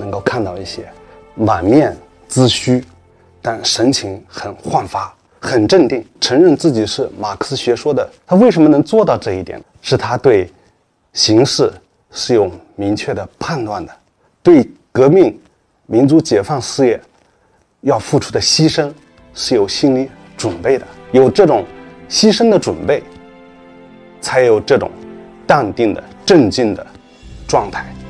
能够看到一些满面自虚，但神情很焕发，很镇定，承认自己是马克思学说的。他为什么能做到这一点？是他对形势是有明确的判断的，对革命民族解放事业要付出的牺牲是有心理准备的，有这种牺牲的准备，才有这种淡定的镇静的状态。